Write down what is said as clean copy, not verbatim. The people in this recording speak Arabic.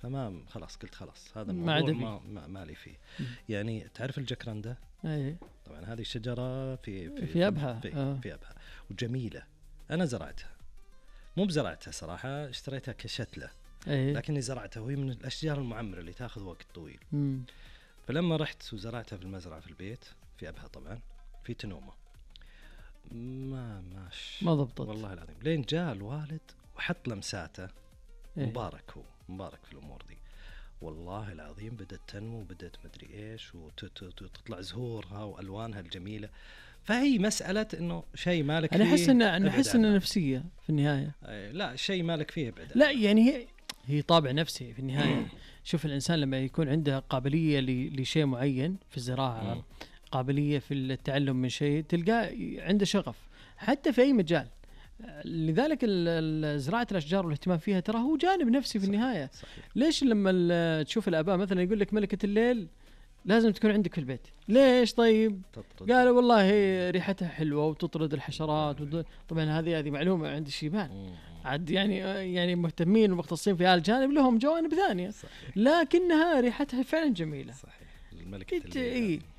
فما خلاص قلت خلاص هذا ما الموضوع ما لي فيه. يعني تعرف الجكرندة؟ أي. طبعا هذه شجرة في أبها في أبها وجميلة. أنا زرعتها، مو بزرعتها صراحة، اشتريتها كشتلة. أي. لكني زرعتها وهي من الأشجار المعمرة اللي تأخذ وقت طويل. فلما رحت وزرعتها في المزرعة في البيت في أبها طبعا في تنومة ما ضبطت والله العظيم، لين جاء الوالد وحط لمساته. إيه؟ مبارك هو مبارك في الأمور دي والله العظيم. بدأت تنمو وبدأت مدري إيش وتطلع زهورها وألوانها الجميلة. فهي مسألة إنه شيء مالك أنا فيه. أنا أحس إنه نفسية في النهاية. لا شيء مالك فيه ابعد. لا يعني هي طابع نفسي في النهاية. شوف الإنسان لما يكون عنده قابلية لشيء معين في الزراعة، قابلية في التعلم من شيء، تلقاه عنده شغف حتى في أي مجال. لذلك زراعة الأشجار والاهتمام فيها ترى هو جانب نفسي في النهاية. صحيح. ليش لما تشوف الآباء مثلا يقول لك ملكة الليل لازم تكون عندك في البيت؟ ليش طيب؟ قالوا والله ريحتها حلوة وتطرد الحشرات طبعا هذه معلومة عند الشيبان عاد يعني مهتمين ومختصين في هذا الجانب، لهم جوانب ثانية. صحيح. لكنها ريحتها فعلا جميلة. صحيح. الملكة الليل